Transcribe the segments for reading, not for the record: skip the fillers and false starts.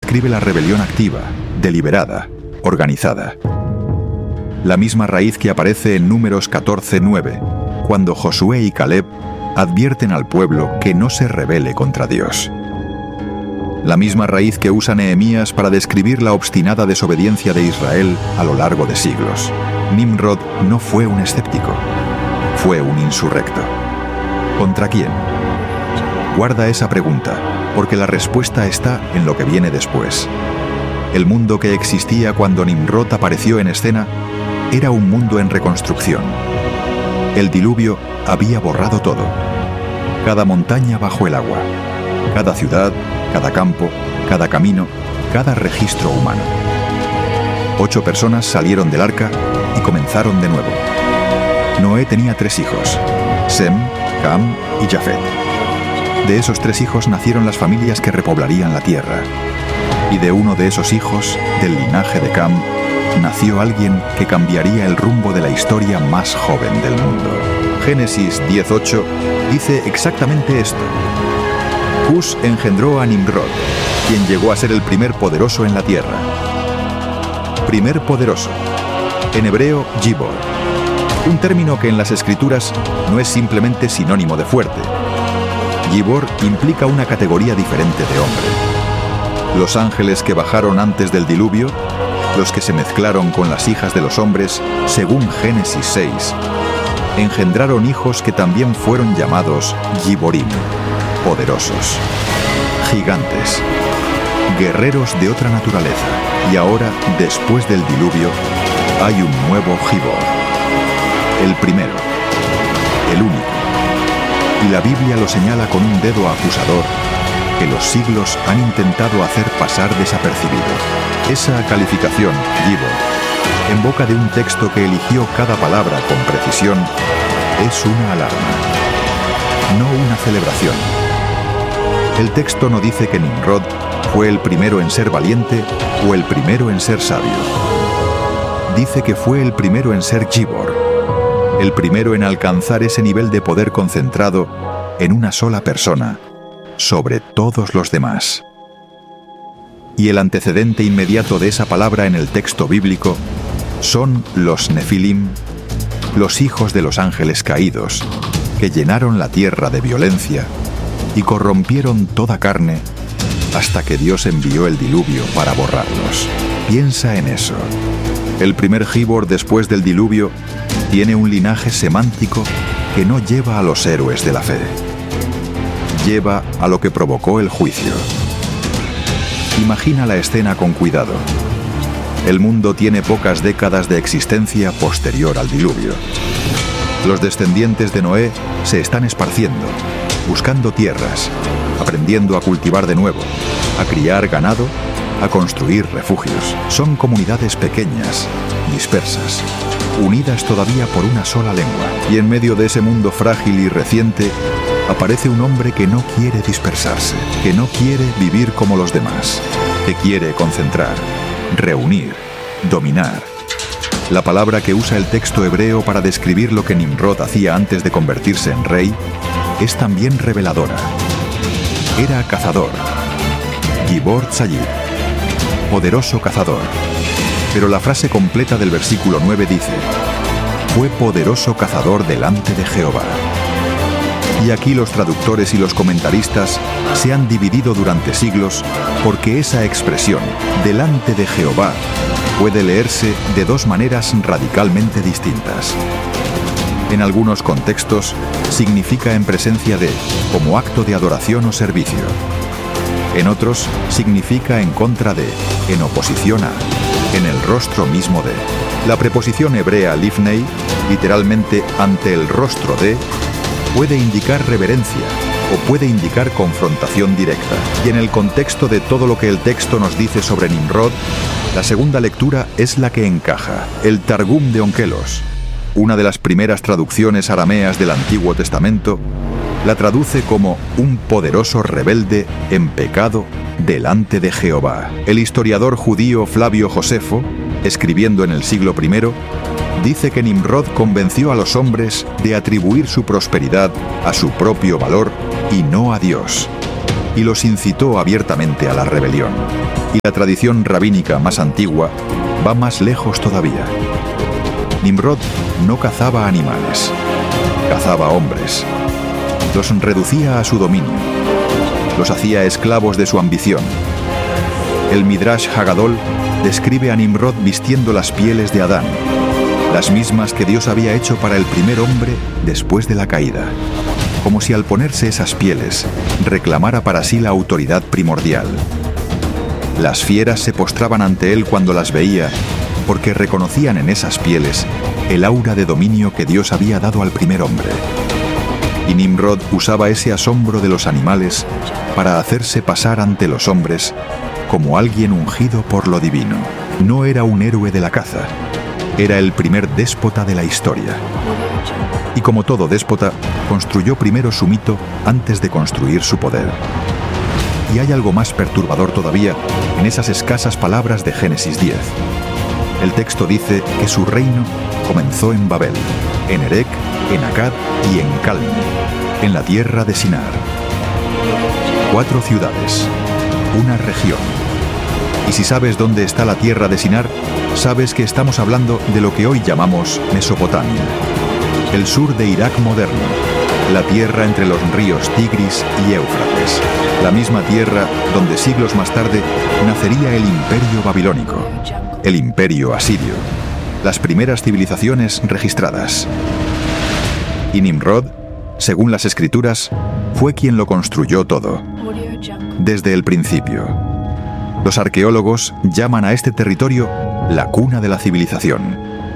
describe la rebelión activa, deliberada, organizada. La misma raíz que aparece en Números 14:9, cuando Josué y Caleb advierten al pueblo que no se rebele contra Dios. La misma raíz que usa Nehemías para describir la obstinada desobediencia de Israel a lo largo de siglos. Nimrod no fue un escéptico, fue un insurrecto. ¿Contra quién? Guarda esa pregunta, porque la respuesta está en lo que viene después. El mundo que existía cuando Nimrod apareció en escena era un mundo en reconstrucción. El diluvio había borrado todo. Cada montaña bajo el agua, cada ciudad, cada campo, cada camino, cada registro humano. 8 personas salieron del arca y comenzaron de nuevo. Noé tenía 3 hijos, Sem, Cam y Jafet. De esos 3 hijos nacieron las familias que repoblarían la tierra. Y de uno de esos hijos, del linaje de Cam, nació alguien que cambiaría el rumbo de la historia más joven del mundo. Génesis 10:8 dice exactamente esto. Cus engendró a Nimrod, quien llegó a ser el primer poderoso en la tierra. Primer poderoso. En hebreo, Gibor. Un término que en las escrituras no es simplemente sinónimo de fuerte. Gibor implica una categoría diferente de hombre. Los ángeles que bajaron antes del diluvio, los que se mezclaron con las hijas de los hombres, según Génesis 6, engendraron hijos que también fueron llamados Giborim, poderosos, gigantes, guerreros de otra naturaleza. Y ahora, después del diluvio, hay un nuevo Gibor, el primero, el único. Y la Biblia lo señala con un dedo acusador que los siglos han intentado hacer pasar desapercibido. Esa calificación, Gibor, en boca de un texto que eligió cada palabra con precisión, es una alarma, no una celebración. El texto no dice que Nimrod fue el primero en ser valiente o el primero en ser sabio. Dice que fue el primero en ser Gibor, el primero en alcanzar ese nivel de poder concentrado en una sola persona sobre todos los demás. Y el antecedente inmediato de esa palabra en el texto bíblico son los Nefilim, los hijos de los ángeles caídos, que llenaron la tierra de violencia y corrompieron toda carne hasta que Dios envió el diluvio para borrarlos. Piensa en eso. El primer Gibor después del diluvio tiene un linaje semántico que no lleva a los héroes de la fe. Lleva a lo que provocó el juicio. Imagina la escena con cuidado. El mundo tiene pocas décadas de existencia posterior al diluvio. Los descendientes de Noé se están esparciendo, buscando tierras, aprendiendo a cultivar de nuevo, a criar ganado, a construir refugios. Son comunidades pequeñas, dispersas, unidas todavía por una sola lengua. Y en medio de ese mundo frágil y reciente, aparece un hombre que no quiere dispersarse, que no quiere vivir como los demás, que quiere concentrar, reunir, dominar. La palabra que usa el texto hebreo para describir lo que Nimrod hacía antes de convertirse en rey es también reveladora. Era cazador, Gibor Tzayid, poderoso cazador. Pero la frase completa del versículo 9 dice: fue poderoso cazador delante de Jehová. Y aquí los traductores y los comentaristas se han dividido durante siglos porque esa expresión, delante de Jehová, puede leerse de 2 maneras radicalmente distintas. En algunos contextos significa en presencia de, como acto de adoración o servicio. En otros significa en contra de, en oposición a, en el rostro mismo de. La preposición hebrea lifnei, literalmente ante el rostro de, puede indicar reverencia o puede indicar confrontación directa. Y en el contexto de todo lo que el texto nos dice sobre Nimrod, la segunda lectura es la que encaja. El Targum de Onkelos, una de las primeras traducciones arameas del Antiguo Testamento, la traduce como un poderoso rebelde en pecado delante de Jehová. El historiador judío Flavio Josefo, escribiendo en el siglo I, dice que Nimrod convenció a los hombres de atribuir su prosperidad a su propio valor y no a Dios, y los incitó abiertamente a la rebelión. Y la tradición rabínica más antigua va más lejos todavía. Nimrod no cazaba animales, cazaba hombres. Los reducía a su dominio, los hacía esclavos de su ambición. El Midrash Haggadol describe a Nimrod vistiendo las pieles de Adán, las mismas que Dios había hecho para el primer hombre después de la caída, como si al ponerse esas pieles reclamara para sí la autoridad primordial. Las fieras se postraban ante él cuando las veía, porque reconocían en esas pieles el aura de dominio que Dios había dado al primer hombre. Y Nimrod usaba ese asombro de los animales para hacerse pasar ante los hombres como alguien ungido por lo divino. No era un héroe de la caza, era el primer déspota de la historia. Y como todo déspota, construyó primero su mito antes de construir su poder. Y hay algo más perturbador todavía en esas escasas palabras de Génesis 10. El texto dice que su reino comenzó en Babel, en Erec, en Akkad y en Calne, en la tierra de Sinar. 4 ciudades, una región. Y si sabes dónde está la tierra de Sinar, sabes que estamos hablando de lo que hoy llamamos Mesopotamia, el sur de Irak moderno, la tierra entre los ríos Tigris y Éufrates, la misma tierra donde siglos más tarde nacería el imperio babilónico, el imperio asirio, las primeras civilizaciones registradas. Y Nimrod, según las escrituras, fue quien lo construyó todo, desde el principio. Los arqueólogos llaman a este territorio la cuna de la civilización.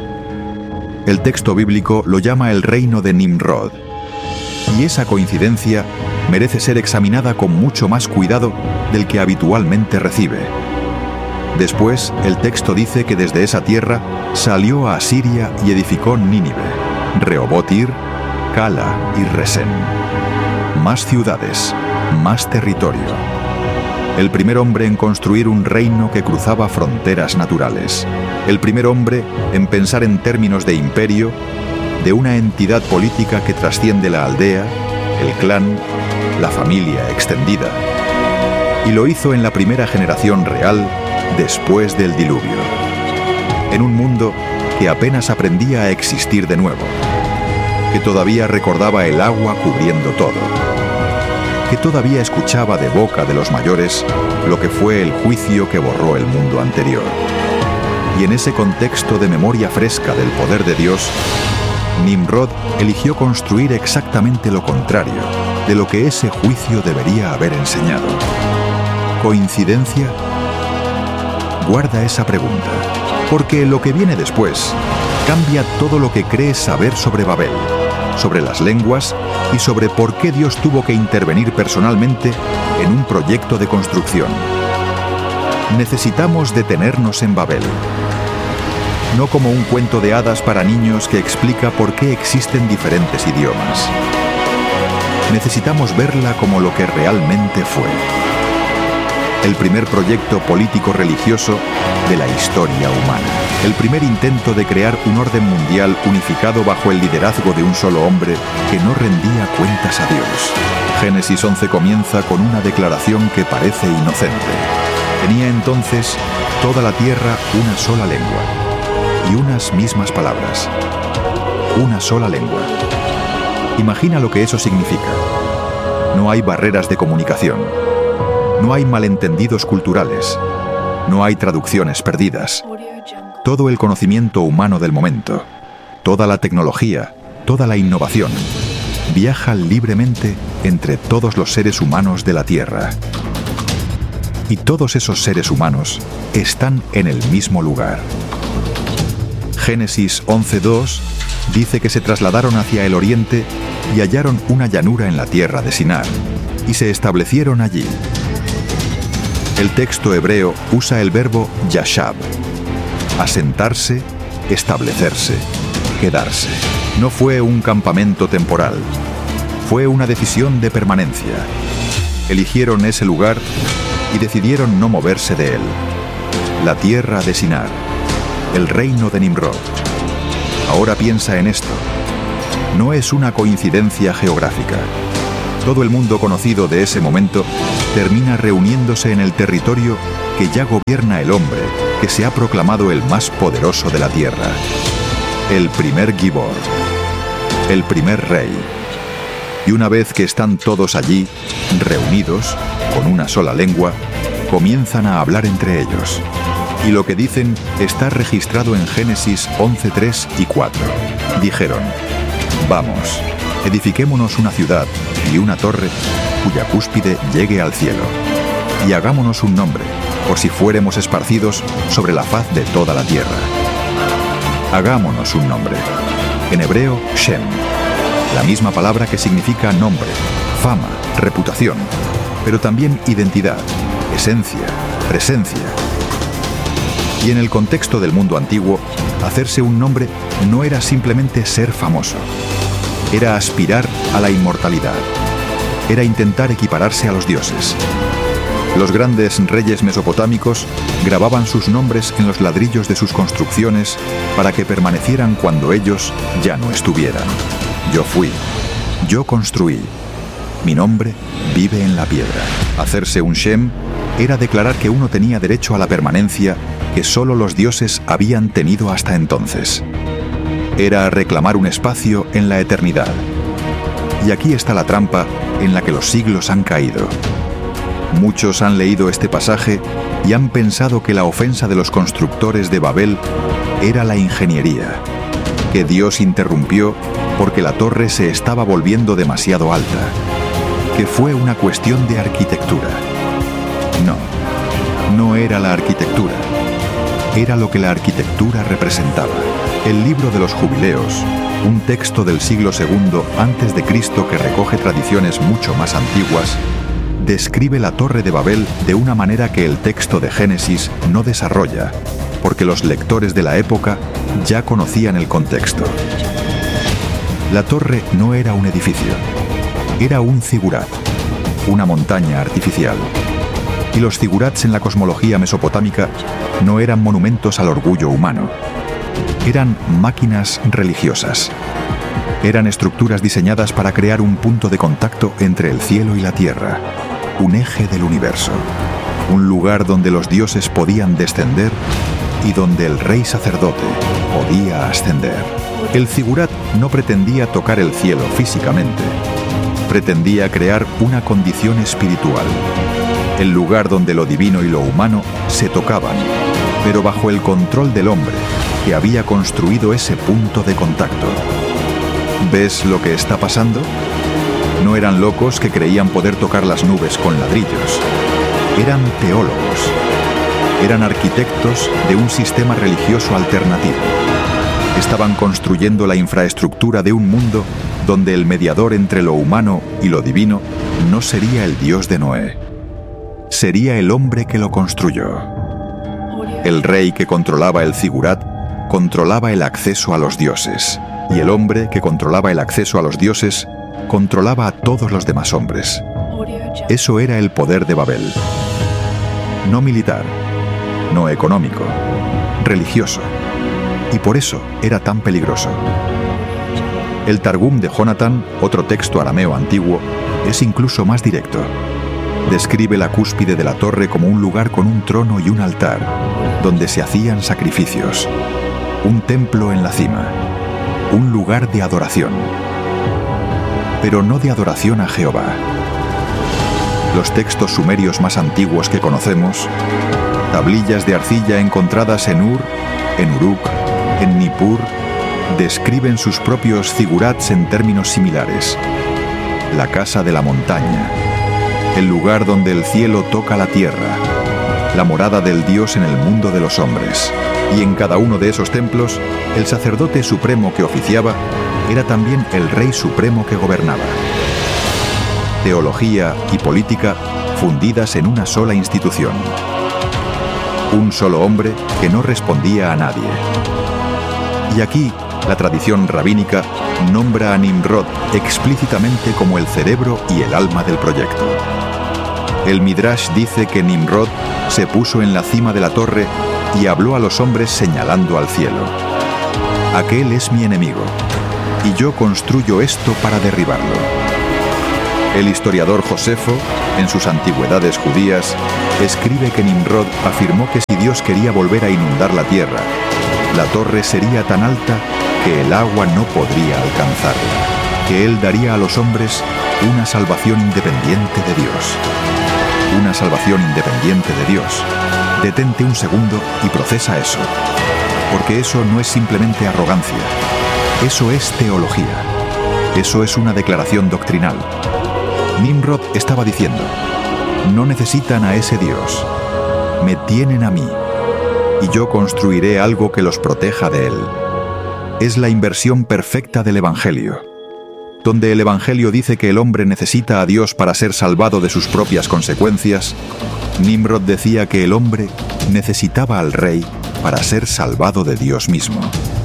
El texto bíblico lo llama el reino de Nimrod. Y esa coincidencia merece ser examinada con mucho más cuidado del que habitualmente recibe. Después, el texto dice que desde esa tierra salió a Asiria y edificó Nínive, Rehoboth-ir, Cala y Resén. Más ciudades, más territorio. El primer hombre en construir un reino que cruzaba fronteras naturales. El primer hombre en pensar en términos de imperio, de una entidad política que trasciende la aldea, el clan, la familia extendida. Y lo hizo en la primera generación real después del diluvio. En un mundo que apenas aprendía a existir de nuevo, que todavía recordaba el agua cubriendo todo, que todavía escuchaba de boca de los mayores lo que fue el juicio que borró el mundo anterior. Y en ese contexto de memoria fresca del poder de Dios, Nimrod eligió construir exactamente lo contrario de lo que ese juicio debería haber enseñado. ¿Coincidencia? Guarda esa pregunta, porque lo que viene después cambia todo lo que crees saber sobre Babel, sobre las lenguas y sobre por qué Dios tuvo que intervenir personalmente en un proyecto de construcción. Necesitamos detenernos en Babel, no como un cuento de hadas para niños que explica por qué existen diferentes idiomas. Necesitamos verla como lo que realmente fue. El primer proyecto político-religioso de la historia humana. El primer intento de crear un orden mundial unificado bajo el liderazgo de un solo hombre que no rendía cuentas a Dios. Génesis 11 comienza con una declaración que parece inocente. Tenía entonces toda la tierra una sola lengua y unas mismas palabras. Una sola lengua. Imagina lo que eso significa. No hay barreras de comunicación. No hay malentendidos culturales. No hay traducciones perdidas. Todo el conocimiento humano del momento, toda la tecnología, toda la innovación, viaja libremente entre todos los seres humanos de la Tierra. Y todos esos seres humanos están en el mismo lugar. Génesis 11:2 dice que se trasladaron hacia el oriente y hallaron una llanura en la tierra de Sinar, y se establecieron allí. El texto hebreo usa el verbo yashab, asentarse, establecerse, quedarse. No fue un campamento temporal, fue una decisión de permanencia. Eligieron ese lugar y decidieron no moverse de él. La tierra de Sinar, el reino de Nimrod. Ahora piensa en esto. No es una coincidencia geográfica. Todo el mundo conocido de ese momento termina reuniéndose en el territorio que ya gobierna el hombre que se ha proclamado el más poderoso de la tierra, el primer Gibor, el primer rey. Y una vez que están todos allí, reunidos, con una sola lengua, comienzan a hablar entre ellos. Y lo que dicen está registrado en Génesis 11:3 y 4. Dijeron: vamos, edifiquémonos una ciudad y una torre cuya cúspide llegue al cielo, y hagámonos un nombre, por si fuéremos esparcidos sobre la faz de toda la tierra. Hagámonos un nombre. En hebreo, Shem, la misma palabra que significa nombre, fama, reputación, pero también identidad, esencia, presencia. Y en el contexto del mundo antiguo, hacerse un nombre no era simplemente ser famoso. Era aspirar a la inmortalidad. Era intentar equipararse a los dioses. Los grandes reyes mesopotámicos grababan sus nombres en los ladrillos de sus construcciones para que permanecieran cuando ellos ya no estuvieran. Yo fui, yo construí. Mi nombre vive en la piedra. Hacerse un Shem era declarar que uno tenía derecho a la permanencia que solo los dioses habían tenido hasta entonces. Era reclamar un espacio en la eternidad. Y aquí está la trampa en la que los siglos han caído. Muchos han leído este pasaje y han pensado que la ofensa de los constructores de Babel era la ingeniería, que Dios interrumpió porque la torre se estaba volviendo demasiado alta, que fue una cuestión de arquitectura. No, no era la arquitectura, era lo que la arquitectura representaba. El libro de los Jubileos, un texto del siglo II antes de Cristo que recoge tradiciones mucho más antiguas, describe la Torre de Babel de una manera que el texto de Génesis no desarrolla, porque los lectores de la época ya conocían el contexto. La torre no era un edificio, era un zigurat, una montaña artificial. Y los zigurats en la cosmología mesopotámica no eran monumentos al orgullo humano, eran máquinas religiosas. Eran estructuras diseñadas para crear un punto de contacto entre el cielo y la tierra, un eje del universo, un lugar donde los dioses podían descender y donde el rey sacerdote podía ascender. El zigurat no pretendía tocar el cielo físicamente, pretendía crear una condición espiritual, el lugar donde lo divino y lo humano se tocaban, pero bajo el control del hombre que había construido ese punto de contacto. ¿Ves lo que está pasando? No eran locos que creían poder tocar las nubes con ladrillos. Eran teólogos. Eran arquitectos de un sistema religioso alternativo. Estaban construyendo la infraestructura de un mundo donde el mediador entre lo humano y lo divino no sería el Dios de Noé. Sería el hombre que lo construyó. El rey que controlaba el zigurat controlaba el acceso a los dioses. Y el hombre que controlaba el acceso a los dioses controlaba a todos los demás hombres. Eso era el poder de Babel. No militar, no económico, religioso. Y por eso era tan peligroso. El Targum de Jonatán, otro texto arameo antiguo, es incluso más directo. Describe la cúspide de la torre como un lugar con un trono y un altar, donde se hacían sacrificios. Un templo en la cima. Un lugar de adoración. Pero no de adoración a Jehová. Los textos sumerios más antiguos que conocemos, tablillas de arcilla encontradas en Ur, en Uruk, en Nippur, describen sus propios zigurats en términos similares. La casa de la montaña, el lugar donde el cielo toca la tierra, la morada del Dios en el mundo de los hombres. Y en cada uno de esos templos, el sacerdote supremo que oficiaba era también el rey supremo que gobernaba. Teología y política fundidas en una sola institución. Un solo hombre que no respondía a nadie. Y aquí, la tradición rabínica nombra a Nimrod explícitamente como el cerebro y el alma del proyecto. El Midrash dice que Nimrod se puso en la cima de la torre y habló a los hombres señalando al cielo. Aquel es mi enemigo, y yo construyo esto para derribarlo. El historiador Josefo, en sus Antigüedades judías, escribe que Nimrod afirmó que si Dios quería volver a inundar la tierra, la torre sería tan alta que el agua no podría alcanzarla, que él daría a los hombres una salvación independiente de Dios. Una salvación independiente de Dios. Detente un segundo y procesa eso, porque eso no es simplemente arrogancia, eso es teología, eso es una declaración doctrinal. Nimrod estaba diciendo: no necesitan a ese Dios, me tienen a mí, y yo construiré algo que los proteja de él. Es la inversión perfecta del Evangelio. Donde el Evangelio dice que el hombre necesita a Dios para ser salvado de sus propias consecuencias, Nimrod decía que el hombre necesitaba al rey para ser salvado de Dios mismo.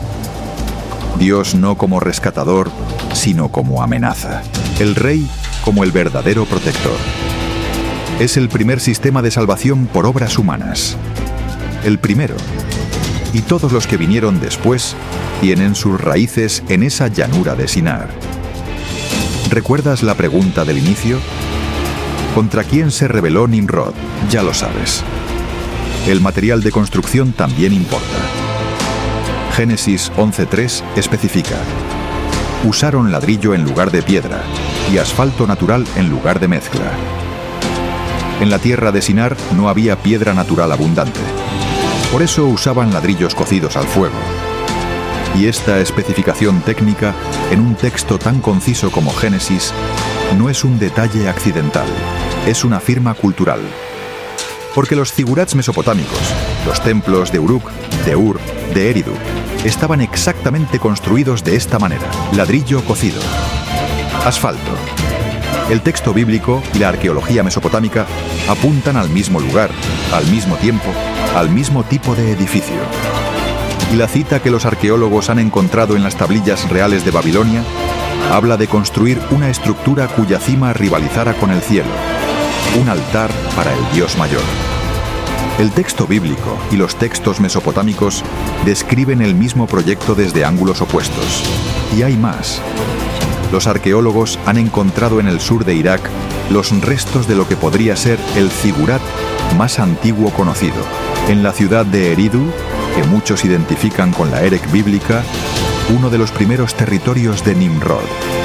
Dios no como rescatador, sino como amenaza. El rey como el verdadero protector. Es el primer sistema de salvación por obras humanas. El primero. Y todos los que vinieron después tienen sus raíces en esa llanura de Sinar. ¿Recuerdas la pregunta del inicio? ¿Contra quién se rebeló Nimrod? Ya lo sabes. El material de construcción también importa. Génesis 11:3 especifica: usaron ladrillo en lugar de piedra y asfalto natural en lugar de mezcla. En la tierra de Sinar no había piedra natural abundante. Por eso usaban ladrillos cocidos al fuego. Y esta especificación técnica, en un texto tan conciso como Génesis, no es un detalle accidental, es una firma cultural. Porque los zigurats mesopotámicos, los templos de Uruk, de Ur, de Eridu, estaban exactamente construidos de esta manera: ladrillo cocido. Asfalto. El texto bíblico y la arqueología mesopotámica apuntan al mismo lugar, al mismo tiempo, al mismo tipo de edificio. Y la cita que los arqueólogos han encontrado en las tablillas reales de Babilonia habla de construir una estructura cuya cima rivalizara con el cielo, un altar para el Dios mayor. El texto bíblico y los textos mesopotámicos describen el mismo proyecto desde ángulos opuestos. Y hay más. Los arqueólogos han encontrado en el sur de Irak los restos de lo que podría ser el zigurat más antiguo conocido. En la ciudad de Eridu, que muchos identifican con la Erech bíblica, uno de los primeros territorios de Nimrod.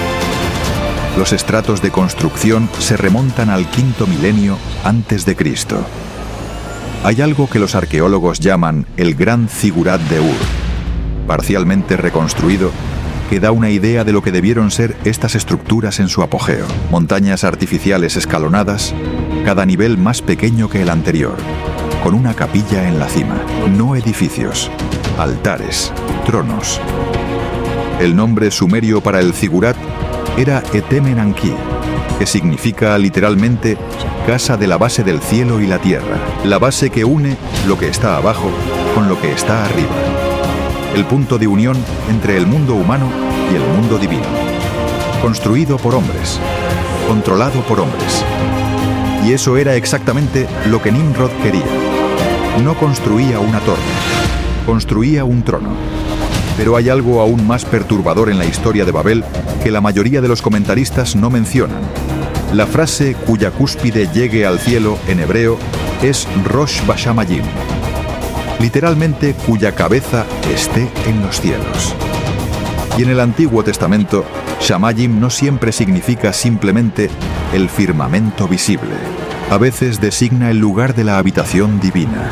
Los estratos de construcción se remontan al quinto milenio antes de Cristo. Hay algo que los arqueólogos llaman el Gran Zigurat de Ur, parcialmente reconstruido, que da una idea de lo que debieron ser estas estructuras en su apogeo. Montañas artificiales escalonadas, cada nivel más pequeño que el anterior, con una capilla en la cima. No edificios, altares, tronos. El nombre sumerio para el zigurat era Etemenanki, que significa literalmente casa de la base del cielo y la tierra, la base que une lo que está abajo con lo que está arriba. El punto de unión entre el mundo humano y el mundo divino. Construido por hombres, controlado por hombres. Y eso era exactamente lo que Nimrod quería. No construía una torre, construía un trono. Pero hay algo aún más perturbador en la historia de Babel que la mayoría de los comentaristas no mencionan. La frase cuya cúspide llegue al cielo en hebreo es Rosh Bashamayim, literalmente cuya cabeza esté en los cielos. Y en el Antiguo Testamento, Shamayim no siempre significa simplemente el firmamento visible. A veces designa el lugar de la habitación divina,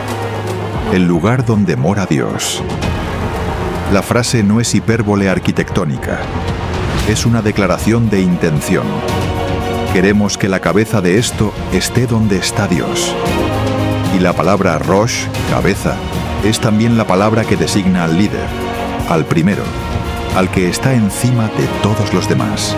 el lugar donde mora Dios. La frase no es hipérbole arquitectónica, es una declaración de intención. Queremos que la cabeza de esto esté donde está Dios. Y la palabra Rosh, cabeza, es también la palabra que designa al líder, al primero, al que está encima de todos los demás.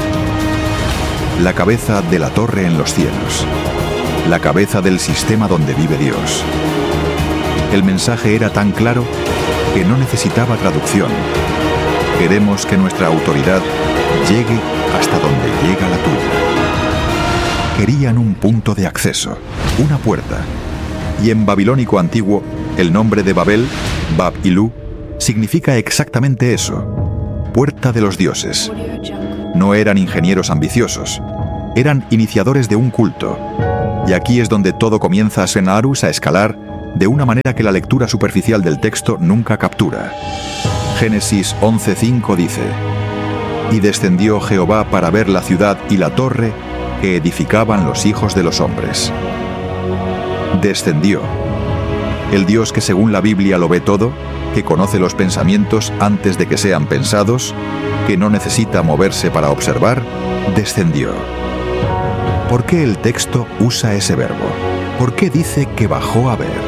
La cabeza de la torre en los cielos, la cabeza del sistema donde vive Dios. El mensaje era tan claro que no necesitaba traducción. Queremos que nuestra autoridad llegue hasta donde llega la tuya. Querían un punto de acceso, una puerta. Y en babilónico antiguo, el nombre de Babel, Bab-Ilu, significa exactamente eso, puerta de los dioses. No eran ingenieros ambiciosos, eran iniciadores de un culto. Y aquí es donde todo comienza a escalar de una manera que la lectura superficial del texto nunca captura. Génesis 11:5 dice: «Y descendió Jehová para ver la ciudad y la torre que edificaban los hijos de los hombres». Descendió. El Dios que según la Biblia lo ve todo, que conoce los pensamientos antes de que sean pensados, que no necesita moverse para observar, descendió. ¿Por qué el texto usa ese verbo? ¿Por qué dice que bajó a ver?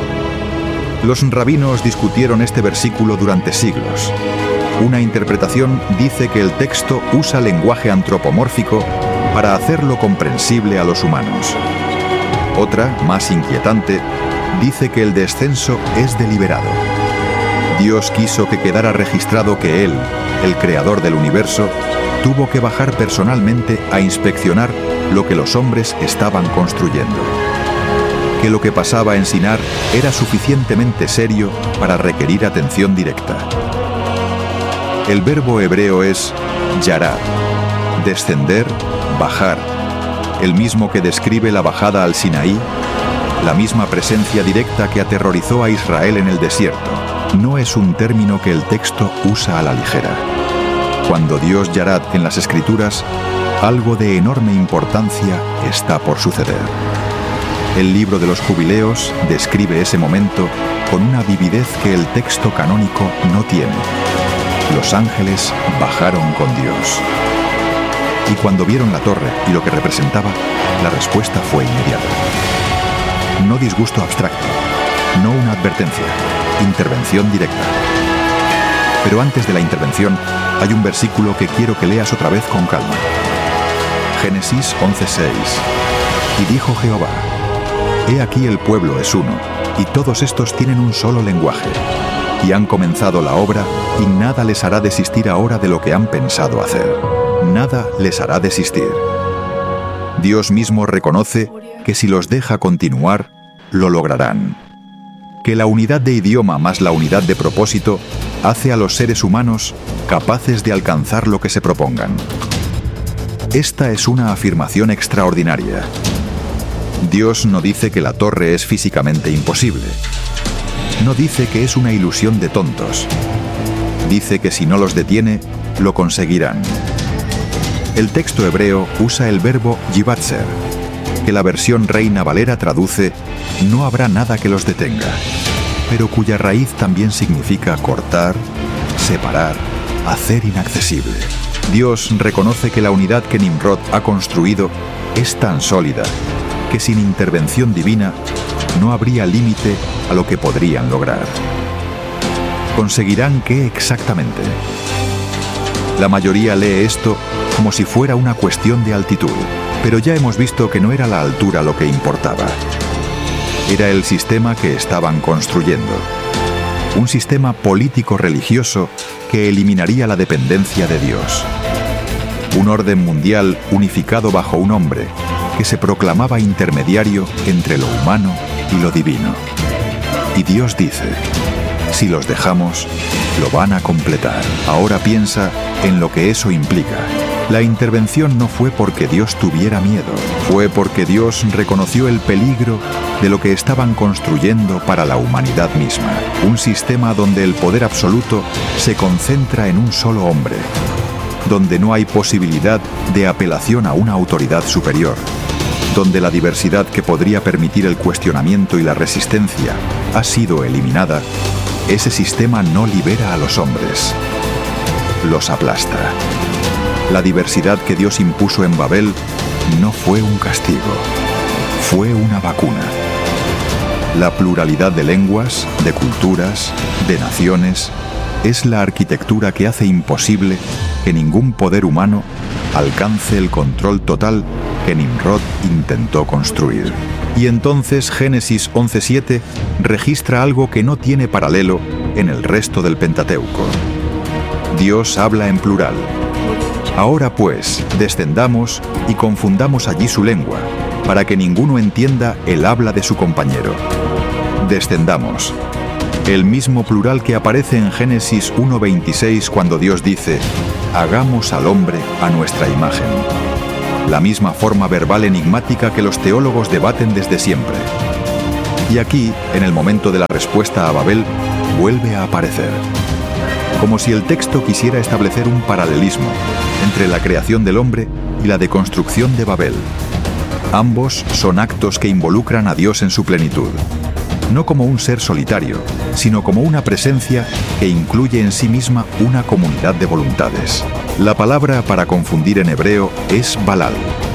Los rabinos discutieron este versículo durante siglos. Una interpretación dice que el texto usa lenguaje antropomórfico para hacerlo comprensible a los humanos. Otra, más inquietante, dice que el descenso es deliberado. Dios quiso que quedara registrado que Él, el creador del universo, tuvo que bajar personalmente a inspeccionar lo que los hombres estaban construyendo. Que lo que pasaba en Sinar era suficientemente serio para requerir atención directa. El verbo hebreo es yarad, descender, bajar, el mismo que describe la bajada al Sinaí, la misma presencia directa que aterrorizó a Israel en el desierto. No es un término que el texto usa a la ligera. Cuando Dios yarad en las Escrituras, algo de enorme importancia está por suceder. El libro de los Jubileos describe ese momento con una vividez que el texto canónico no tiene. Los ángeles bajaron con Dios. Y cuando vieron la torre y lo que representaba, la respuesta fue inmediata. No disgusto abstracto, no una advertencia, intervención directa. Pero antes de la intervención, hay un versículo que quiero que leas otra vez con calma. Génesis 11:6. Y dijo Jehová: He aquí el pueblo es uno, y todos estos tienen un solo lenguaje, y han comenzado la obra, y nada les hará desistir ahora de lo que han pensado hacer. Nada les hará desistir. Dios mismo reconoce que si los deja continuar, lo lograrán. Que la unidad de idioma más la unidad de propósito hace a los seres humanos capaces de alcanzar lo que se propongan. Esta es una afirmación extraordinaria. Dios no dice que la torre es físicamente imposible. No dice que es una ilusión de tontos. Dice que si no los detiene, lo conseguirán. El texto hebreo usa el verbo yibatzer, que la versión Reina Valera traduce «no habrá nada que los detenga», pero cuya raíz también significa cortar, separar, hacer inaccesible. Dios reconoce que la unidad que Nimrod ha construido es tan sólida que sin intervención divina no habría límite a lo que podrían lograr. ¿Conseguirán qué exactamente? La mayoría lee esto como si fuera una cuestión de altitud, pero ya hemos visto que no era la altura lo que importaba. Era el sistema que estaban construyendo. Un sistema político-religioso que eliminaría la dependencia de Dios. Un orden mundial unificado bajo un hombre que se proclamaba intermediario entre lo humano y lo divino. Y Dios dice: si los dejamos, lo van a completar. Ahora piensa en lo que eso implica. La intervención no fue porque Dios tuviera miedo, fue porque Dios reconoció el peligro de lo que estaban construyendo para la humanidad misma. Un sistema donde el poder absoluto se concentra en un solo hombre, donde no hay posibilidad de apelación a una autoridad superior, donde la diversidad que podría permitir el cuestionamiento y la resistencia ha sido eliminada. Ese sistema no libera a los hombres, los aplasta. La diversidad que Dios impuso en Babel no fue un castigo, fue una vacuna. La pluralidad de lenguas, de culturas, de naciones, es la arquitectura que hace imposible que ningún poder humano alcance el control total que Nimrod intentó construir. Y entonces Génesis 11:7 registra algo que no tiene paralelo en el resto del Pentateuco. Dios habla en plural. Ahora pues, descendamos y confundamos allí su lengua, para que ninguno entienda el habla de su compañero. Descendamos. El mismo plural que aparece en Génesis 1:26 cuando Dios dice: hagamos al hombre a nuestra imagen. la misma forma verbal enigmática que los teólogos debaten desde siempre. Y aquí, en el momento de la respuesta a Babel, vuelve a aparecer. Como si el texto quisiera establecer un paralelismo entre la creación del hombre y la deconstrucción de Babel. Ambos son actos que involucran a Dios en su plenitud, no como un ser solitario, sino como una presencia que incluye en sí misma una comunidad de voluntades. La palabra para confundir en hebreo es Balal,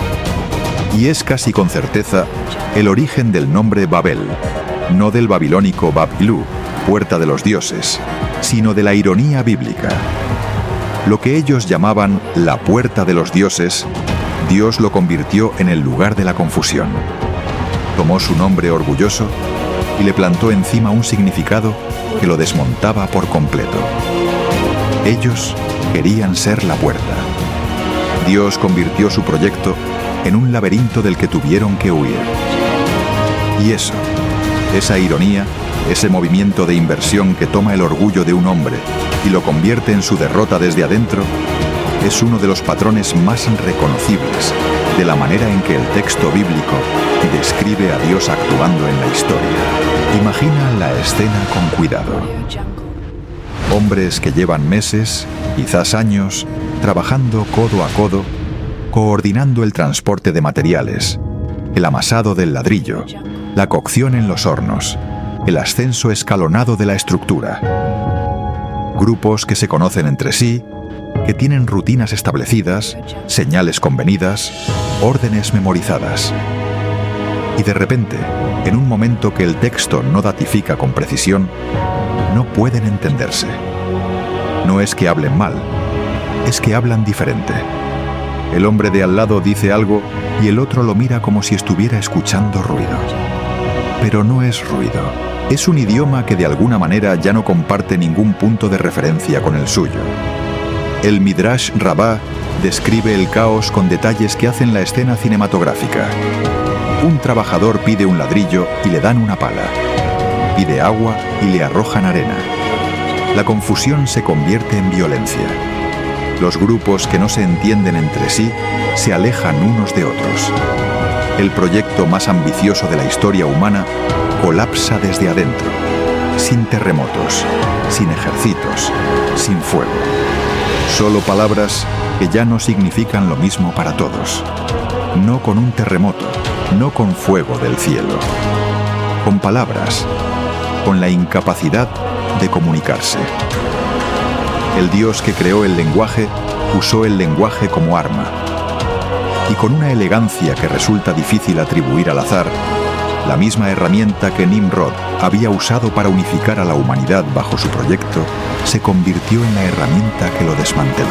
y es casi con certeza el origen del nombre Babel, no del babilónico Bab-Ilú, puerta de los dioses, sino de la ironía bíblica. Lo que ellos llamaban la puerta de los dioses, Dios lo convirtió en el lugar de la confusión. Tomó su nombre orgulloso y le plantó encima un significado que lo desmontaba por completo. Ellos querían ser la puerta. Dios convirtió su proyecto en un laberinto del que tuvieron que huir. Y eso, esa ironía, ese movimiento de inversión que toma el orgullo de un hombre y lo convierte en su derrota desde adentro, es uno de los patrones más reconocibles de la manera en que el texto bíblico describe a Dios actuando en la historia. Imagina la escena con cuidado. Hombres que llevan meses, quizás años, trabajando codo a codo, coordinando el transporte de materiales, el amasado del ladrillo, la cocción en los hornos, el ascenso escalonado de la estructura. Grupos que se conocen entre sí, que tienen rutinas establecidas, señales convenidas, órdenes memorizadas. Y de repente, en un momento que el texto no datifica con precisión, no pueden entenderse. No es que hablen mal, es que hablan diferente. El hombre de al lado dice algo y el otro lo mira como si estuviera escuchando ruido. Pero no es ruido, es un idioma que de alguna manera ya no comparte ningún punto de referencia con el suyo. El Midrash Rabbah describe el caos con detalles que hacen la escena cinematográfica. Un trabajador pide un ladrillo y le dan una pala. Pide agua y le arrojan arena. La confusión se convierte en violencia. Los grupos que no se entienden entre sí se alejan unos de otros. El proyecto más ambicioso de la historia humana colapsa desde adentro, sin terremotos, sin ejércitos, sin fuego. Solo palabras que ya no significan lo mismo para todos. No con un terremoto, no con fuego del cielo. Con palabras, con la incapacidad de comunicarse. El Dios que creó el lenguaje usó el lenguaje como arma. Y con una elegancia que resulta difícil atribuir al azar, la misma herramienta que Nimrod había usado para unificar a la humanidad bajo su proyecto, se convirtió en la herramienta que lo desmanteló.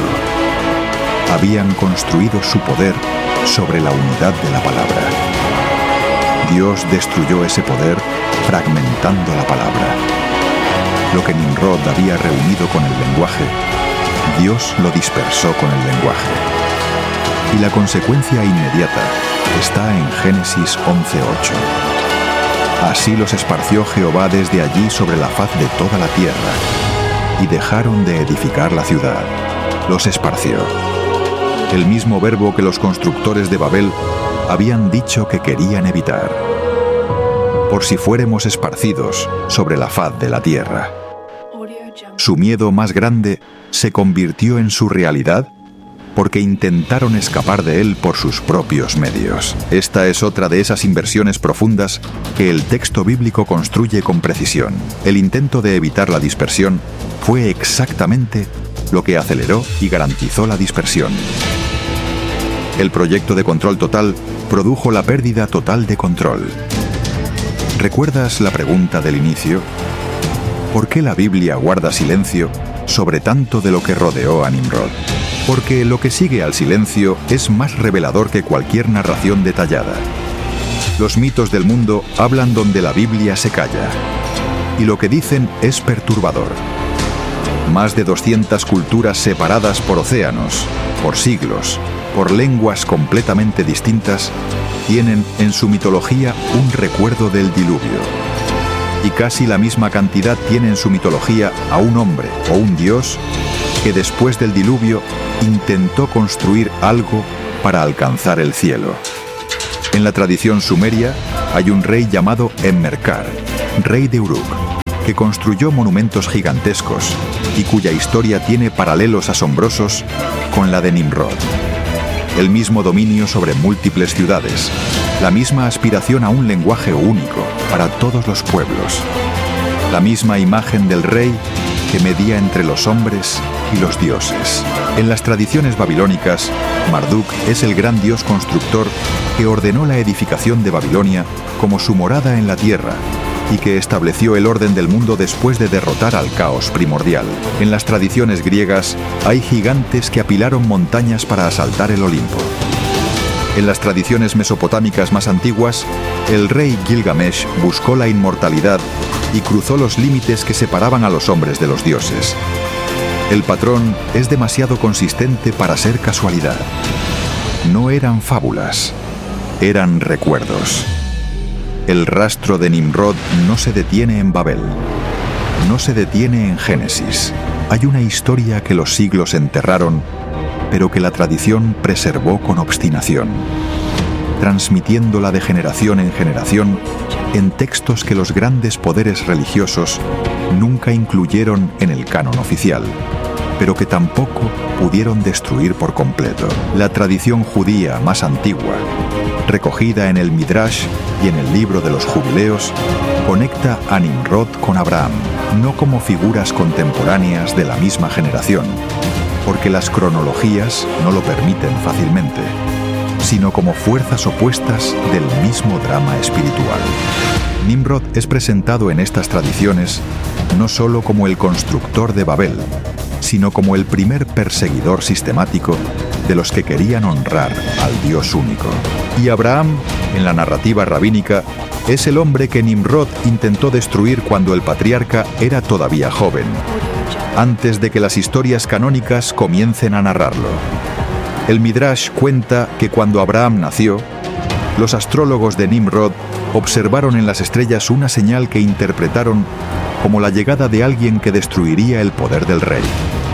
Habían construido su poder sobre la unidad de la palabra. Dios destruyó ese poder fragmentando la palabra. Lo que Nimrod había reunido con el lenguaje, Dios lo dispersó con el lenguaje. Y la consecuencia inmediata está en Génesis 11:8. Así los esparció Jehová desde allí sobre la faz de toda la tierra, y dejaron de edificar la ciudad. Los esparció. El mismo verbo que los constructores de Babel habían dicho que querían evitar. Por si fuéramos esparcidos sobre la faz de la tierra. Su miedo más grande se convirtió en su realidad porque intentaron escapar de él por sus propios medios. Esta es otra de esas inversiones profundas que el texto bíblico construye con precisión. El intento de evitar la dispersión fue exactamente lo que aceleró y garantizó la dispersión. El proyecto de control total produjo la pérdida total de control. ¿Recuerdas la pregunta del inicio? ¿Por qué la Biblia guarda silencio sobre tanto de lo que rodeó a Nimrod? Porque lo que sigue al silencio es más revelador que cualquier narración detallada. Los mitos del mundo hablan donde la Biblia se calla, y lo que dicen es perturbador. Más de 200 culturas separadas por océanos, por siglos, por lenguas completamente distintas, tienen en su mitología un recuerdo del diluvio. Y casi la misma cantidad tiene en su mitología a un hombre o un dios que después del diluvio intentó construir algo para alcanzar el cielo. En la tradición sumeria hay un rey llamado Enmerkar, rey de Uruk, que construyó monumentos gigantescos y cuya historia tiene paralelos asombrosos con la de Nimrod. El mismo dominio sobre múltiples ciudades, la misma aspiración a un lenguaje único para todos los pueblos, la misma imagen del rey que medía entre los hombres y los dioses. En las tradiciones babilónicas, Marduk es el gran dios constructor que ordenó la edificación de Babilonia como su morada en la tierra y que estableció el orden del mundo después de derrotar al caos primordial. En las tradiciones griegas hay gigantes que apilaron montañas para asaltar el Olimpo. En las tradiciones mesopotámicas más antiguas, el rey Gilgamesh buscó la inmortalidad y cruzó los límites que separaban a los hombres de los dioses. El patrón es demasiado consistente para ser casualidad. No eran fábulas, eran recuerdos. El rastro de Nimrod no se detiene en Babel, no se detiene en Génesis. Hay una historia que los siglos enterraron, pero que la tradición preservó con obstinación, transmitiéndola de generación en generación en textos que los grandes poderes religiosos nunca incluyeron en el canon oficial, pero que tampoco pudieron destruir por completo. La tradición judía más antigua, recogida en el Midrash y en el libro de los Jubileos, conecta a Nimrod con Abraham, no como figuras contemporáneas de la misma generación, porque las cronologías no lo permiten fácilmente, sino como fuerzas opuestas del mismo drama espiritual. Nimrod es presentado en estas tradiciones no solo como el constructor de Babel, sino como el primer perseguidor sistemático de los que querían honrar al Dios único. Y Abraham, en la narrativa rabínica, es el hombre que Nimrod intentó destruir cuando el patriarca era todavía joven, antes de que las historias canónicas comiencen a narrarlo. El Midrash cuenta que cuando Abraham nació, los astrólogos de Nimrod observaron en las estrellas una señal que interpretaron como la llegada de alguien que destruiría el poder del rey.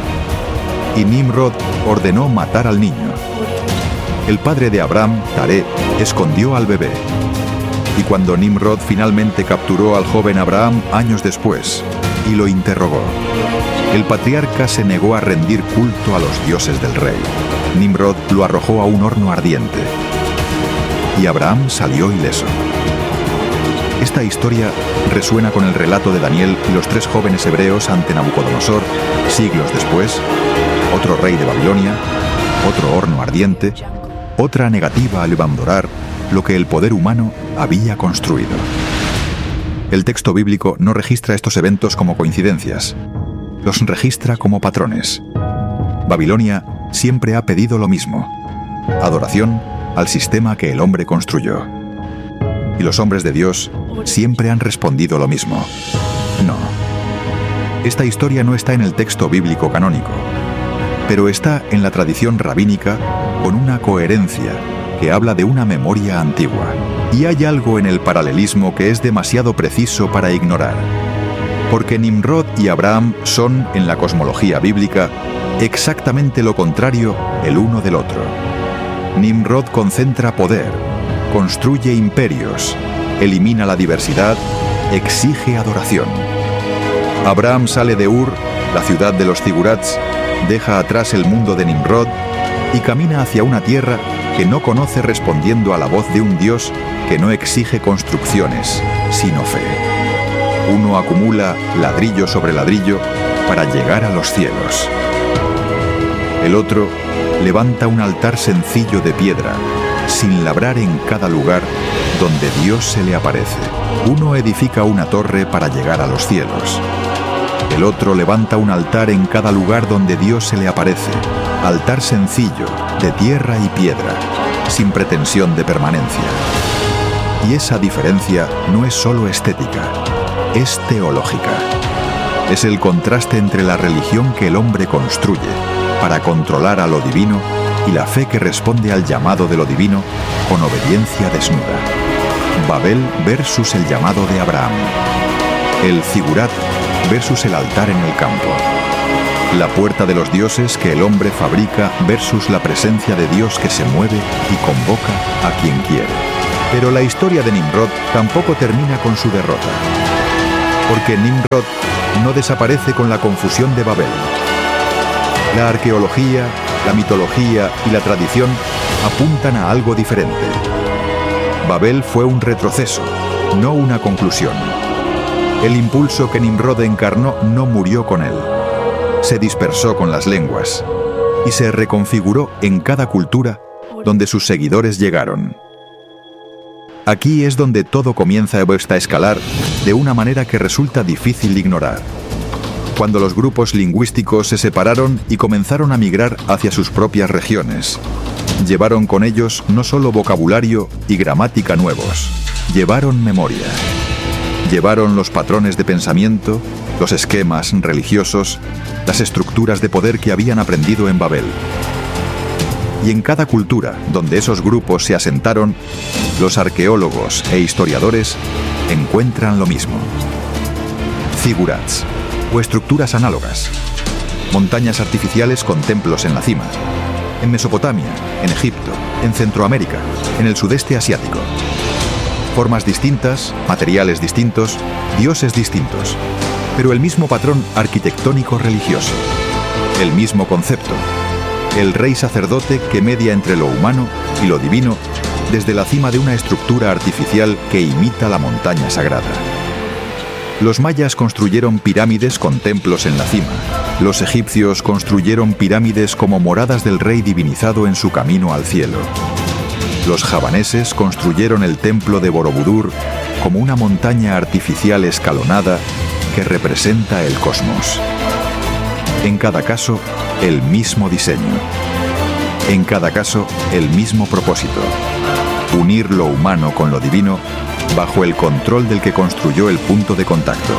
Y Nimrod ordenó matar al niño. El padre de Abraham, Taré, escondió al bebé. Y cuando Nimrod finalmente capturó al joven Abraham años después y lo interrogó, el patriarca se negó a rendir culto a los dioses del rey. Nimrod lo arrojó a un horno ardiente y Abraham salió ileso. Esta historia resuena con el relato de Daniel y los 3 jóvenes hebreos ante Nabucodonosor, siglos después, otro rey de Babilonia, otro horno ardiente, otra negativa a abandonar lo que el poder humano había construido. El texto bíblico no registra estos eventos como coincidencias, los registra como patrones. Babilonia siempre ha pedido lo mismo: adoración al sistema que el hombre construyó. Y los hombres de Dios siempre han respondido lo mismo: no. Esta historia no está en el texto bíblico canónico, pero está en la tradición rabínica con una coherencia que habla de una memoria antigua. Y hay algo en el paralelismo que es demasiado preciso para ignorar, porque Nimrod y Abraham son, en la cosmología bíblica, exactamente lo contrario el uno del otro. Nimrod concentra poder, construye imperios, elimina la diversidad, exige adoración. Abraham sale de Ur, la ciudad de los zigurats, deja atrás el mundo de Nimrod y camina hacia una tierra que no conoce, respondiendo a la voz de un Dios que no exige construcciones, sino fe. Uno acumula ladrillo sobre ladrillo para llegar a los cielos. El otro levanta un altar sencillo de piedra, sin labrar en cada lugar donde Dios se le aparece. Uno edifica una torre para llegar a los cielos. El otro levanta un altar en cada lugar donde Dios se le aparece. Altar sencillo, de tierra y piedra, sin pretensión de permanencia. Y esa diferencia no es solo estética, es teológica. Es el contraste entre la religión que el hombre construye para controlar a lo divino y la fe que responde al llamado de lo divino con obediencia desnuda. Babel versus el llamado de Abraham. El zigurat versus el altar en el campo. La puerta de los dioses que el hombre fabrica versus la presencia de Dios que se mueve y convoca a quien quiere. Pero la historia de Nimrod tampoco termina con su derrota. Porque Nimrod no desaparece con la confusión de Babel. La arqueología, la mitología y la tradición apuntan a algo diferente. Babel fue un retroceso, no una conclusión. El impulso que Nimrod encarnó no murió con él. Se dispersó con las lenguas y se reconfiguró en cada cultura donde sus seguidores llegaron. Aquí es donde todo comienza a escalar de una manera que resulta difícil de ignorar. Cuando los grupos lingüísticos se separaron y comenzaron a migrar hacia sus propias regiones. Llevaron con ellos no solo vocabulario y gramática nuevos, llevaron memoria. Llevaron los patrones de pensamiento, los esquemas religiosos, las estructuras de poder que habían aprendido en Babel. Y en cada cultura donde esos grupos se asentaron, los arqueólogos e historiadores encuentran lo mismo. Zigurats, o estructuras análogas. Montañas artificiales con templos en la cima. En Mesopotamia, en Egipto, en Centroamérica, en el sudeste asiático. Formas distintas, materiales distintos, dioses distintos, pero el mismo patrón arquitectónico religioso. El mismo concepto. El rey sacerdote que media entre lo humano y lo divino desde la cima de una estructura artificial que imita la montaña sagrada. Los mayas construyeron pirámides con templos en la cima. Los egipcios construyeron pirámides como moradas del rey divinizado en su camino al cielo. Los javaneses construyeron el templo de Borobudur como una montaña artificial escalonada que representa el cosmos. En cada caso, el mismo diseño. En cada caso, el mismo propósito. Unir lo humano con lo divino bajo el control del que construyó el punto de contacto.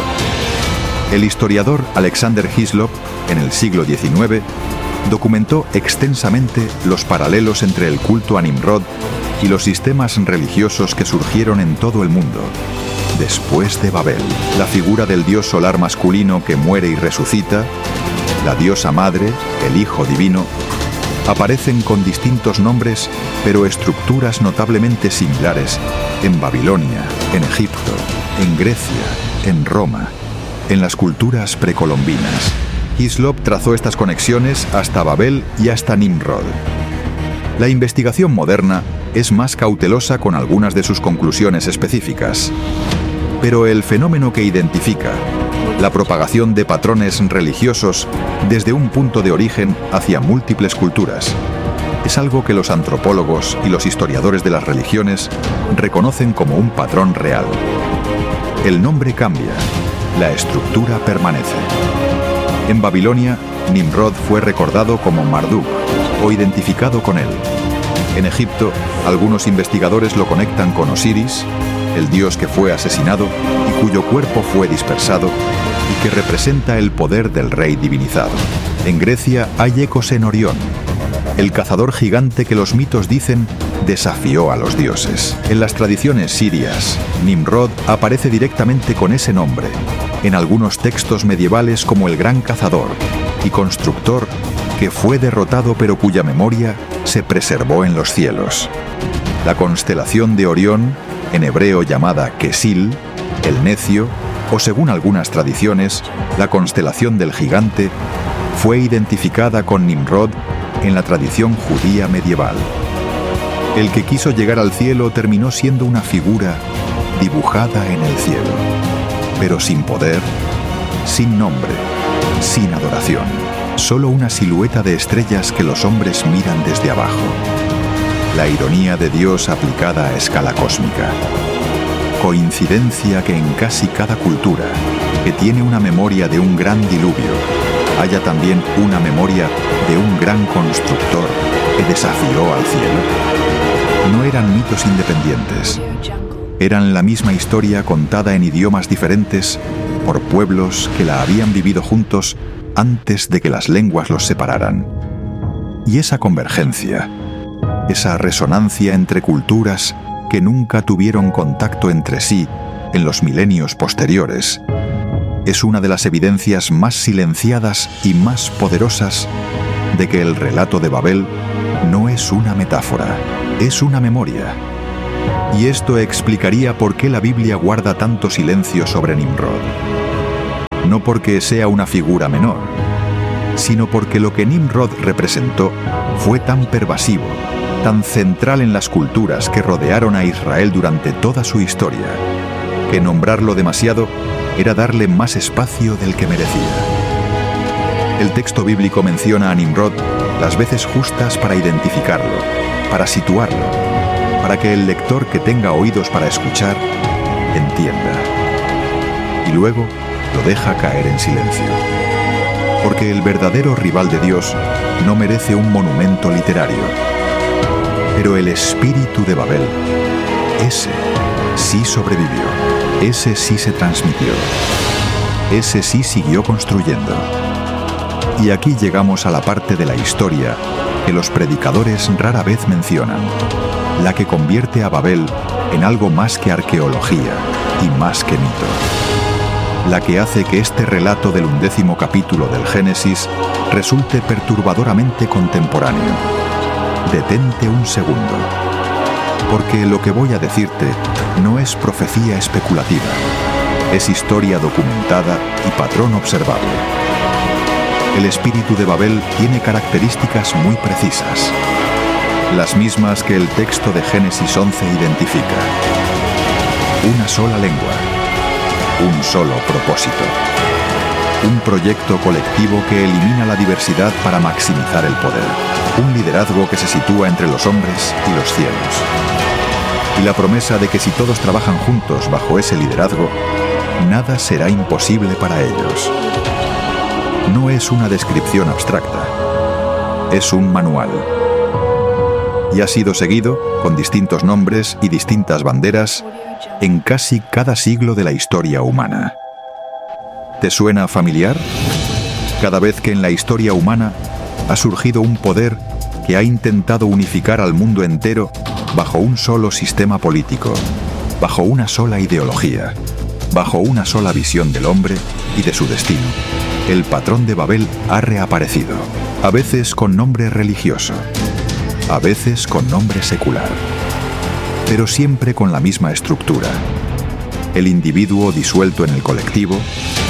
El historiador Alexander Hislop, en el siglo XIX, documentó extensamente los paralelos entre el culto a Nimrod y los sistemas religiosos que surgieron en todo el mundo. Después de Babel, la figura del dios solar masculino que muere y resucita, la diosa madre, el hijo divino, aparecen con distintos nombres, pero estructuras notablemente similares en Babilonia, en Egipto, en Grecia, en Roma, en las culturas precolombinas. Hislop trazó estas conexiones hasta Babel y hasta Nimrod. La investigación moderna es más cautelosa con algunas de sus conclusiones específicas, pero el fenómeno que identifica, la propagación de patrones religiosos desde un punto de origen hacia múltiples culturas, es algo que los antropólogos y los historiadores de las religiones reconocen como un patrón real. El nombre cambia, la estructura permanece. En Babilonia, Nimrod fue recordado como Marduk o identificado con él. En Egipto, algunos investigadores lo conectan con Osiris, el dios que fue asesinado y cuyo cuerpo fue dispersado y que representa el poder del rey divinizado. En Grecia hay ecos en Orión, el cazador gigante que los mitos dicen desafió a los dioses. En las tradiciones sirias, Nimrod aparece directamente con ese nombre, en algunos textos medievales como el gran cazador y constructor que fue derrotado pero cuya memoria se preservó en los cielos. La constelación de Orión, en hebreo llamada Kesil, el necio, o según algunas tradiciones, la constelación del gigante, fue identificada con Nimrod en la tradición judía medieval. El que quiso llegar al cielo terminó siendo una figura dibujada en el cielo, pero sin poder, sin nombre, sin adoración, solo una silueta de estrellas que los hombres miran desde abajo. La ironía de Dios aplicada a escala cósmica. Coincidencia que en casi cada cultura que tiene una memoria de un gran diluvio, haya también una memoria de un gran constructor que desafió al cielo. No eran mitos independientes. Eran la misma historia contada en idiomas diferentes por pueblos que la habían vivido juntos antes de que las lenguas los separaran. Y esa convergencia, esa resonancia entre culturas que nunca tuvieron contacto entre sí en los milenios posteriores, es una de las evidencias más silenciadas y más poderosas de que el relato de Babel no es una metáfora, es una memoria. Y esto explicaría por qué la Biblia guarda tanto silencio sobre Nimrod. No porque sea una figura menor, sino porque lo que Nimrod representó fue tan pervasivo, tan central en las culturas que rodearon a Israel durante toda su historia, que nombrarlo demasiado era darle más espacio del que merecía. El texto bíblico menciona a Nimrod las veces justas para identificarlo, para situarlo, para que el lector que tenga oídos para escuchar entienda. Y luego lo deja caer en silencio. Porque el verdadero rival de Dios no merece un monumento literario. Pero el espíritu de Babel, ese sí sobrevivió, ese sí se transmitió, ese sí siguió construyendo. Y aquí llegamos a la parte de la historia que los predicadores rara vez mencionan, la que convierte a Babel en algo más que arqueología y más que mito. La que hace que este relato del 11º capítulo del Génesis resulte perturbadoramente contemporáneo. Detente un segundo, porque lo que voy a decirte no es profecía especulativa, es historia documentada y patrón observable. El espíritu de Babel tiene características muy precisas, las mismas que el texto de Génesis 11 identifica. Una sola lengua, un solo propósito. Un proyecto colectivo que elimina la diversidad para maximizar el poder. Un liderazgo que se sitúa entre los hombres y los cielos. Y la promesa de que si todos trabajan juntos bajo ese liderazgo, nada será imposible para ellos. No es una descripción abstracta, es un manual. Y ha sido seguido, con distintos nombres y distintas banderas, en casi cada siglo de la historia humana. ¿Te suena familiar? Cada vez que en la historia humana ha surgido un poder que ha intentado unificar al mundo entero bajo un solo sistema político, bajo una sola ideología, bajo una sola visión del hombre y de su destino, el patrón de Babel ha reaparecido, a veces con nombre religioso, a veces con nombre secular, pero siempre con la misma estructura. El individuo disuelto en el colectivo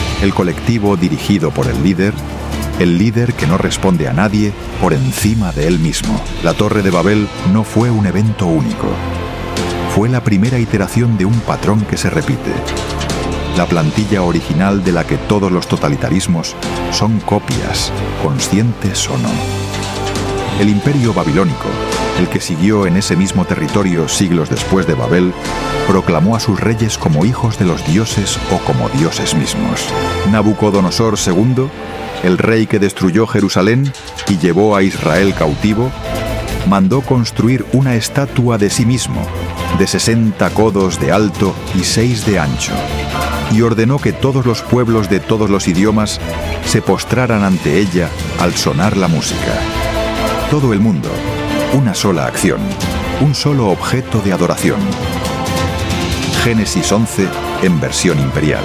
dirigido por el líder que no responde a nadie por encima de él mismo. La Torre de Babel no fue un evento único. Fue la primera iteración de un patrón que se repite. La plantilla original de la que todos los totalitarismos son copias, conscientes o no. El imperio babilónico, el que siguió en ese mismo territorio siglos después de Babel, proclamó a sus reyes como hijos de los dioses o como dioses mismos. Nabucodonosor II, el rey que destruyó Jerusalén y llevó a Israel cautivo, mandó construir una estatua de sí mismo, de 60 codos de alto y 6 de ancho, y ordenó que todos los pueblos de todos los idiomas se postraran ante ella al sonar la música. Todo el mundo, una sola acción, un solo objeto de adoración. Génesis 11 en versión imperial.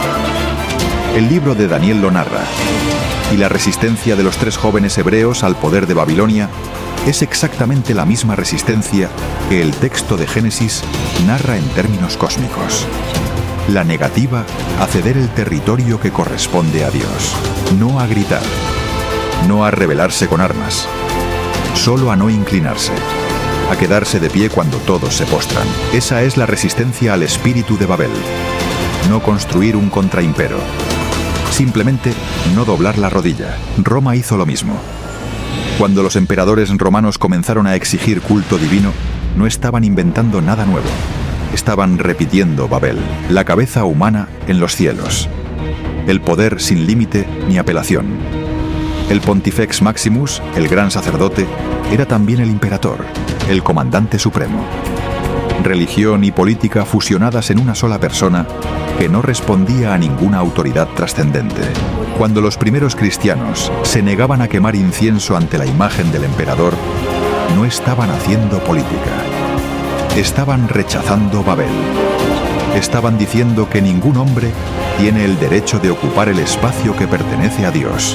El libro de Daniel lo narra, y la resistencia de los 3 jóvenes hebreos al poder de Babilonia es exactamente la misma resistencia que el texto de Génesis narra en términos cósmicos. La negativa a ceder el territorio que corresponde a Dios, no a gritar, no a rebelarse con armas, solo a no inclinarse, a quedarse de pie cuando todos se postran. Esa es la resistencia al espíritu de Babel. No construir un contraimpero. Simplemente no doblar la rodilla. Roma hizo lo mismo. Cuando los emperadores romanos comenzaron a exigir culto divino, no estaban inventando nada nuevo. Estaban repitiendo Babel, la cabeza humana en los cielos. El poder sin límite ni apelación. El Pontifex Maximus, el gran sacerdote, era también el imperator, el comandante supremo. Religión y política fusionadas en una sola persona que no respondía a ninguna autoridad trascendente. Cuando los primeros cristianos se negaban a quemar incienso ante la imagen del emperador, no estaban haciendo política. Estaban rechazando Babel. Estaban diciendo que ningún hombre tiene el derecho de ocupar el espacio que pertenece a Dios.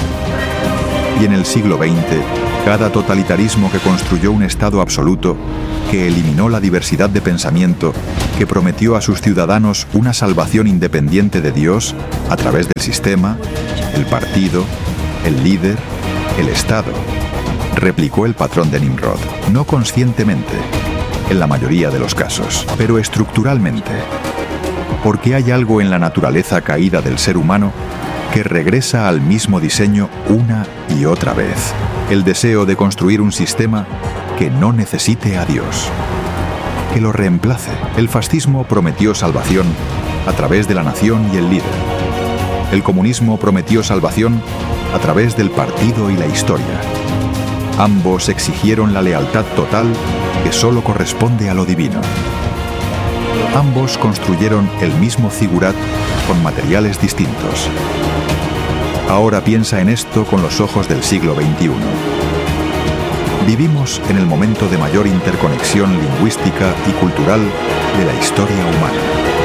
Y en el siglo XX, cada totalitarismo que construyó un Estado absoluto, que eliminó la diversidad de pensamiento, que prometió a sus ciudadanos una salvación independiente de Dios a través del sistema, el partido, el líder, el Estado, replicó el patrón de Nimrod, no conscientemente, en la mayoría de los casos, pero estructuralmente, porque hay algo en la naturaleza caída del ser humano que regresa al mismo diseño una y otra vez, el deseo de construir un sistema que no necesite a Dios, que lo reemplace. El fascismo prometió salvación a través de la nación y el líder. El comunismo prometió salvación a través del partido y la historia. Ambos exigieron la lealtad total que solo corresponde a lo divino. Ambos construyeron el mismo zigurat con materiales distintos. Ahora piensa en esto con los ojos del siglo XXI. Vivimos en el momento de mayor interconexión lingüística y cultural de la historia humana.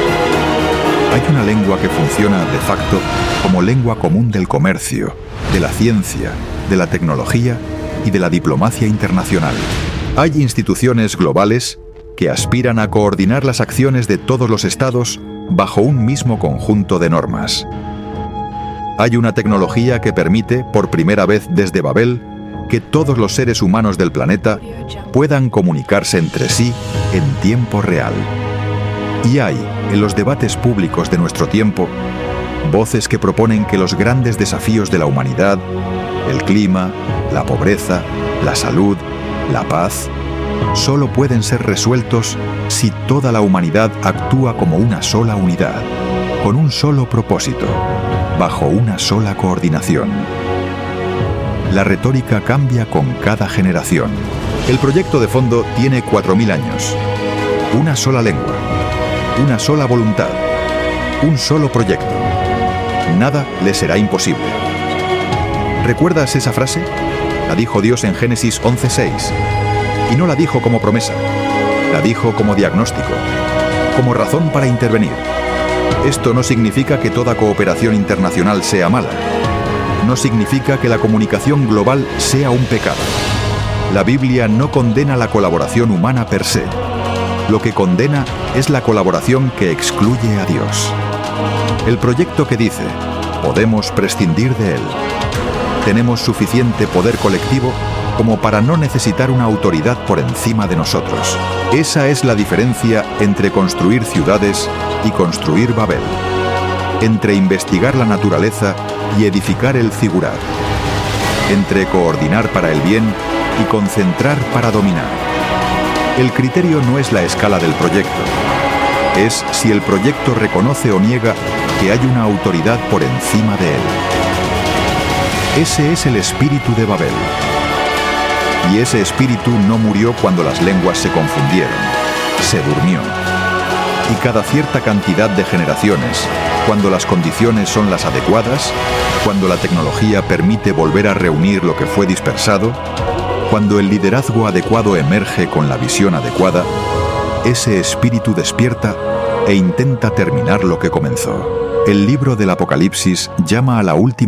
Hay una lengua que funciona de facto como lengua común del comercio, de la ciencia, de la tecnología y de la diplomacia internacional. Hay instituciones globales que aspiran a coordinar las acciones de todos los estados bajo un mismo conjunto de normas. Hay una tecnología que permite, por primera vez desde Babel, que todos los seres humanos del planeta puedan comunicarse entre sí en tiempo real. Y hay, en los debates públicos de nuestro tiempo, voces que proponen que los grandes desafíos de la humanidad, el clima, la pobreza, la salud, la paz, solo pueden ser resueltos si toda la humanidad actúa como una sola unidad, con un solo propósito, bajo una sola coordinación. La retórica cambia con cada generación. El proyecto de fondo tiene 4000 años. Una sola lengua, una sola voluntad, un solo proyecto. Nada le será imposible. ¿Recuerdas esa frase? La dijo Dios en Génesis 11:6. Y no la dijo como promesa, la dijo como diagnóstico, como razón para intervenir. Esto no significa que toda cooperación internacional sea mala. No significa que la comunicación global sea un pecado. La Biblia no condena la colaboración humana per se. Lo que condena es la colaboración que excluye a Dios. El proyecto que dice, podemos prescindir de él. Tenemos suficiente poder colectivo como para no necesitar una autoridad por encima de nosotros. Esa es la diferencia entre construir ciudades y construir Babel. Entre investigar la naturaleza y edificar el zigurat. Entre coordinar para el bien y concentrar para dominar. El criterio no es la escala del proyecto. Es si el proyecto reconoce o niega que hay una autoridad por encima de él. Ese es el espíritu de Babel. Y ese espíritu no murió cuando las lenguas se confundieron. Se durmió. Y cada cierta cantidad de generaciones, cuando las condiciones son las adecuadas, cuando la tecnología permite volver a reunir lo que fue dispersado, cuando el liderazgo adecuado emerge con la visión adecuada, ese espíritu despierta e intenta terminar lo que comenzó. El libro del Apocalipsis llama a la última